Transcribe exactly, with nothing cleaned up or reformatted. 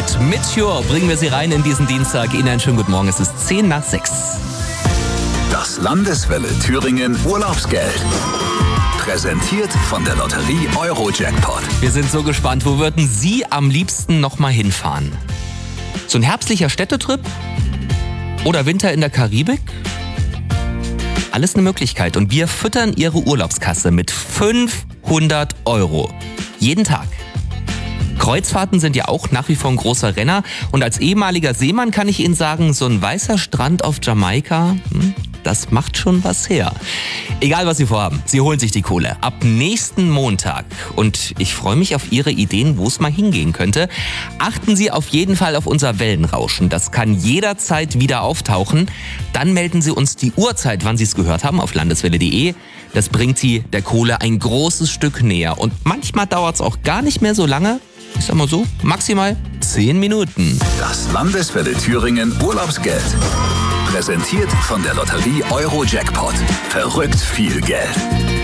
Mit Meteor bringen wir Sie rein in diesen Dienstag. Ihnen einen schönen guten Morgen. Es ist zehn nach sechs. Das Landeswelle Thüringen Urlaubsgeld. Präsentiert von der Lotterie Euro-Jackpot. Wir sind so gespannt. Wo würden Sie am liebsten noch mal hinfahren? So ein herbstlicher Städtetrip? Oder Winter in der Karibik? Alles eine Möglichkeit. Und wir füttern Ihre Urlaubskasse mit fünfhundert Euro. Jeden Tag. Kreuzfahrten sind ja auch nach wie vor ein großer Renner. Und als ehemaliger Seemann kann ich Ihnen sagen, so ein weißer Strand auf Jamaika, hm, das macht schon was her. Egal, was Sie vorhaben, Sie holen sich die Kohle. Ab nächsten Montag. Und ich freue mich auf Ihre Ideen, wo es mal hingehen könnte. Achten Sie auf jeden Fall auf unser Wellenrauschen. Das kann jederzeit wieder auftauchen. Dann melden Sie uns die Uhrzeit, wann Sie es gehört haben, auf landeswelle punkt de. Das bringt Sie der Kohle ein großes Stück näher. Und manchmal dauert es auch gar nicht mehr so lange. Ich sag mal so, maximal zehn Minuten. Das Landeswelle Thüringen Urlaubsgeld. Präsentiert von der Lotterie Euro-Jackpot. Verrückt viel Geld.